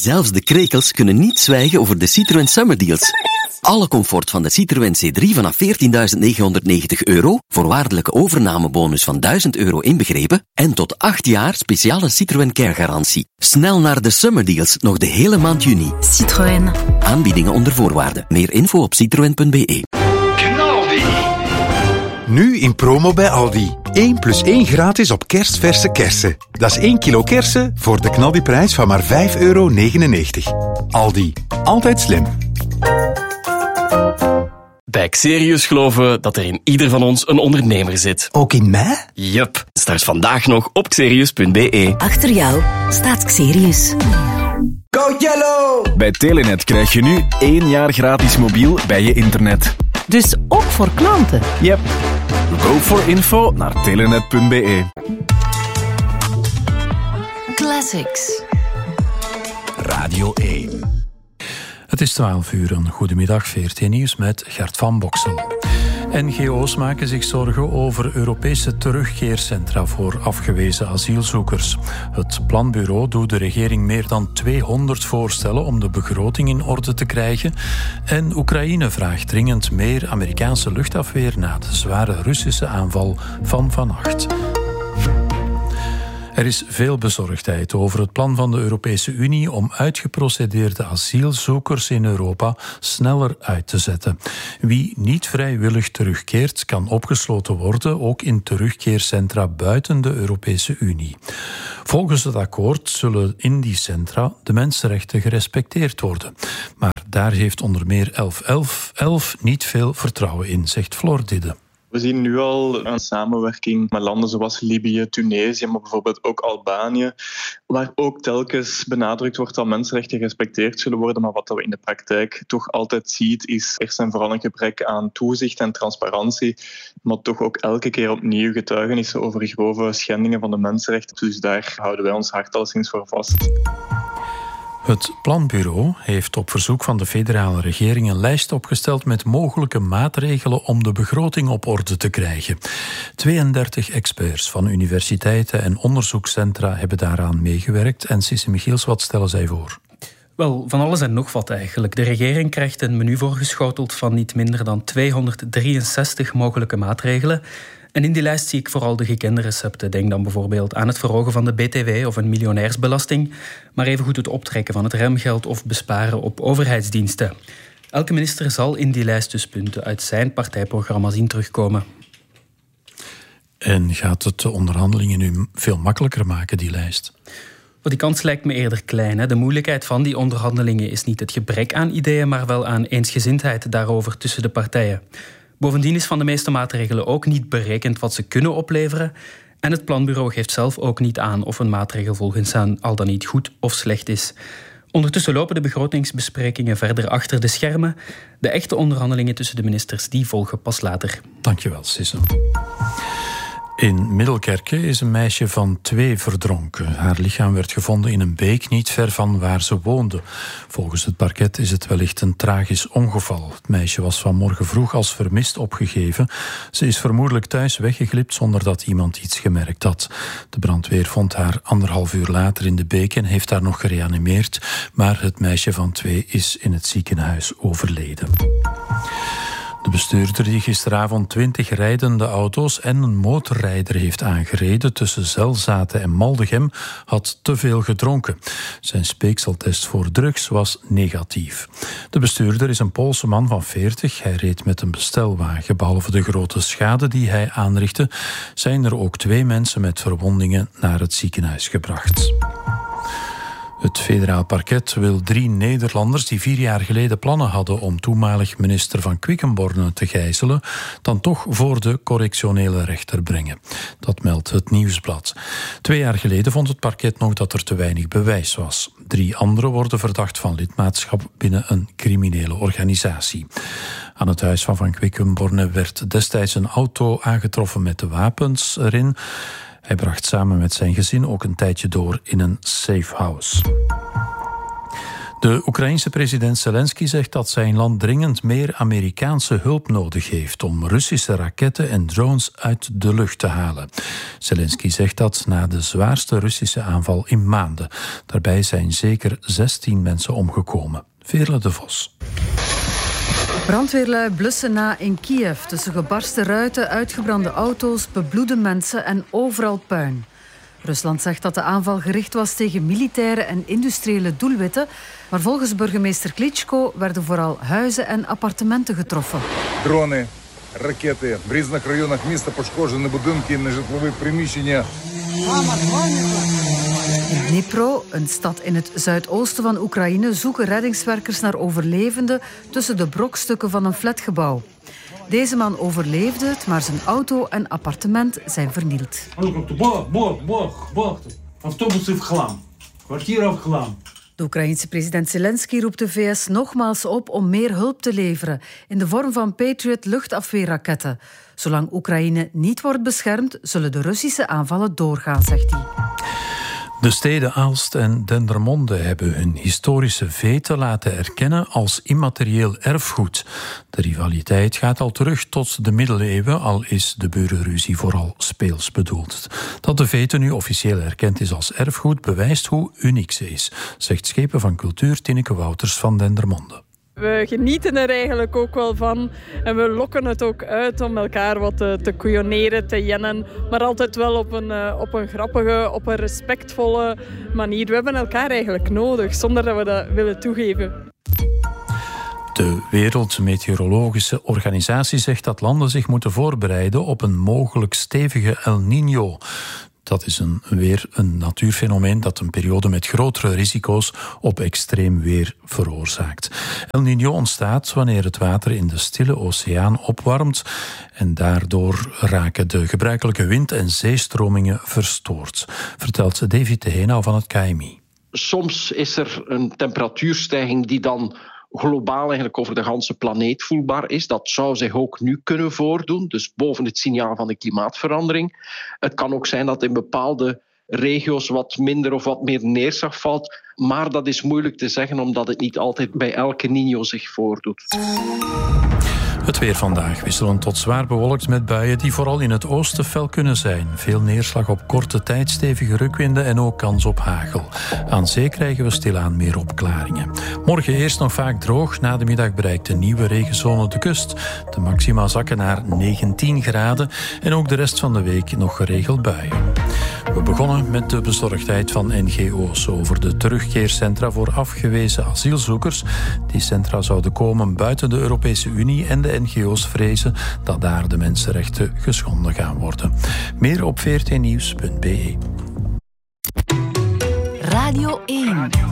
Zelfs de krekels kunnen niet zwijgen over de Citroën Summer Deals. Alle comfort van de Citroën C3 vanaf €14.990, voorwaardelijke overnamebonus van €1.000 inbegrepen en tot 8 jaar speciale Citroën Care-garantie. Snel naar de Summer Deals, nog de hele maand juni. Citroën. Aanbiedingen onder voorwaarden. Meer info op citroen.be. Nu in promo bij Aldi. 1 + 1 gratis op kerstverse kersen. Dat is 1 kilo kersen voor de knaldiprijs van maar €5,99. Aldi. Altijd slim. Bij Xerius geloven we dat er in ieder van ons een ondernemer zit. Ook in mij? Yup. Start vandaag nog op xerius.be. Achter jou staat Xerius. Go Yellow! Bij Telenet krijg je nu 1 jaar gratis mobiel bij je internet. Dus ook voor klanten. Yep. Go voor info naar telenet.be. Classics. Radio 1. Het is 12 uur, een goedemiddag, VRT Nieuws met Gert van Boksel. NGO's maken zich zorgen over Europese terugkeercentra voor afgewezen asielzoekers. Het planbureau doet de regering meer dan 200 voorstellen om de begroting in orde te krijgen. En Oekraïne vraagt dringend meer Amerikaanse luchtafweer na de zware Russische aanval van vannacht. Er is veel bezorgdheid over het plan van de Europese Unie om uitgeprocedeerde asielzoekers in Europa sneller uit te zetten. Wie niet vrijwillig terugkeert, kan opgesloten worden, ook in terugkeercentra buiten de Europese Unie. Volgens het akkoord zullen in die centra de mensenrechten gerespecteerd worden. Maar daar heeft onder meer 1111 niet veel vertrouwen in, zegt Floor Didde. We zien nu al een samenwerking met landen zoals Libië, Tunesië, maar bijvoorbeeld ook Albanië, waar ook telkens benadrukt wordt dat mensenrechten gerespecteerd zullen worden. Maar wat we in de praktijk toch altijd ziet, is eerst en vooral een gebrek aan toezicht en transparantie, maar toch ook elke keer opnieuw getuigenissen over grove schendingen van de mensenrechten. Dus daar houden wij ons hart alleszins voor vast. Het planbureau heeft op verzoek van de federale regering een lijst opgesteld met mogelijke maatregelen om de begroting op orde te krijgen. 32 experts van universiteiten en onderzoekscentra hebben daaraan meegewerkt. En Sisse Michiels, wat stellen zij voor? Wel, van alles en nog wat eigenlijk. De regering krijgt een menu voorgeschoteld van niet minder dan 263 mogelijke maatregelen. En in die lijst zie ik vooral de gekende recepten. Denk dan bijvoorbeeld aan het verhogen van de BTW of een miljonairsbelasting, maar evengoed het optrekken van het remgeld of besparen op overheidsdiensten. Elke minister zal in die lijst dus punten uit zijn partijprogramma zien terugkomen. En gaat het de onderhandelingen nu veel makkelijker maken, die lijst? Die kans lijkt me eerder klein. Hè. De moeilijkheid van die onderhandelingen is niet het gebrek aan ideeën, maar wel aan eensgezindheid daarover tussen de partijen. Bovendien is van de meeste maatregelen ook niet berekend wat ze kunnen opleveren. En het planbureau geeft zelf ook niet aan of een maatregel volgens hen al dan niet goed of slecht is. Ondertussen lopen de begrotingsbesprekingen verder achter de schermen. De echte onderhandelingen tussen de ministers die volgen pas later. Dankjewel, Sisse. In Middelkerke is een meisje van 2 verdronken. Haar lichaam werd gevonden in een beek niet ver van waar ze woonde. Volgens het parket is het wellicht een tragisch ongeval. Het meisje was vanmorgen vroeg als vermist opgegeven. Ze is vermoedelijk thuis weggeglipt zonder dat iemand iets gemerkt had. De brandweer vond haar 1,5 uur later in de beek en heeft haar nog gereanimeerd. Maar het meisje van 2 is in het ziekenhuis overleden. De bestuurder die gisteravond 20 rijdende auto's en een motorrijder heeft aangereden tussen Zelzaten en Maldegem had te veel gedronken. Zijn speekseltest voor drugs was negatief. De bestuurder is een Poolse man van 40. Hij reed met een bestelwagen. Behalve de grote schade die hij aanrichtte, zijn er ook 2 mensen met verwondingen naar het ziekenhuis gebracht. Het federaal parket wil 3 Nederlanders die 4 jaar geleden plannen hadden om toenmalig minister van Quickenborne te gijzelen, dan toch voor de correctionele rechter brengen. Dat meldt het Nieuwsblad. 2 jaar geleden vond het parket nog dat er te weinig bewijs was. 3 anderen worden verdacht van lidmaatschap binnen een criminele organisatie. Aan het huis van Quickenborne werd destijds een auto aangetroffen met de wapens erin. Hij bracht samen met zijn gezin ook een tijdje door in een safe house. De Oekraïense president Zelensky zegt dat zijn land dringend meer Amerikaanse hulp nodig heeft om Russische raketten en drones uit de lucht te halen. Zelensky zegt dat na de zwaarste Russische aanval in maanden. Daarbij zijn zeker 16 mensen omgekomen. Veerle de Vos. Brandweerlui blussen na in Kiev. Tussen gebarsten ruiten, uitgebrande auto's, bebloede mensen en overal puin. Rusland zegt dat de aanval gericht was tegen militaire en industriële doelwitten, maar volgens burgemeester Klitschko werden vooral huizen en appartementen getroffen. Dronen, raketten, в різних районах міста пошкоджені будинки, нежитлові приміщення. In Dnipro, een stad in het zuidoosten van Oekraïne, zoeken reddingswerkers naar overlevenden tussen de brokstukken van een flatgebouw. Deze man overleefde het, maar zijn auto en appartement zijn vernield. De Oekraïense president Zelensky roept de VS nogmaals op om meer hulp te leveren in de vorm van Patriot luchtafweerraketten. Zolang Oekraïne niet wordt beschermd, zullen de Russische aanvallen doorgaan, zegt hij. De steden Aalst en Dendermonde hebben hun historische vete laten erkennen als immaterieel erfgoed. De rivaliteit gaat al terug tot de middeleeuwen, al is de burenruzie vooral speels bedoeld. Dat de vete nu officieel erkend is als erfgoed bewijst hoe uniek ze is, zegt schepen van cultuur Tineke Wouters van Dendermonde. We genieten er eigenlijk ook wel van en we lokken het ook uit om elkaar wat te koeioneren, te jennen, maar altijd wel op een grappige, op een respectvolle manier. We hebben elkaar eigenlijk nodig, zonder dat we dat willen toegeven. De Wereldmeteorologische Organisatie zegt dat landen zich moeten voorbereiden op een mogelijk stevige El Niño. Dat is een natuurfenomeen dat een periode met grotere risico's op extreem weer veroorzaakt. El Niño ontstaat wanneer het water in de Stille Oceaan opwarmt en daardoor raken de gebruikelijke wind- en zeestromingen verstoord, vertelt David de Henau van het KMI. Soms is er een temperatuurstijging die dan globaal eigenlijk over de ganse planeet voelbaar is. Dat zou zich ook nu kunnen voordoen, dus boven het signaal van de klimaatverandering. Het kan ook zijn dat in bepaalde regio's wat minder of wat meer neerslag valt, maar dat is moeilijk te zeggen omdat het niet altijd bij elke Niño zich voordoet. Het weer vandaag wisselend tot zwaar bewolkt met buien die vooral in het oosten fel kunnen zijn. Veel neerslag op korte tijd, stevige rukwinden en ook kans op hagel. Aan zee krijgen we stilaan meer opklaringen. Morgen eerst nog vaak droog. Na de middag bereikt de nieuwe regenzone de kust. De maxima zakken naar 19 graden en ook de rest van de week nog geregeld buien. We begonnen met de bezorgdheid van NGO's over de terugkeercentra voor afgewezen asielzoekers. Die centra zouden komen buiten de Europese Unie en de NGO's vrezen dat daar de mensenrechten geschonden gaan worden. Meer op vrtnieuws.be. Radio 1.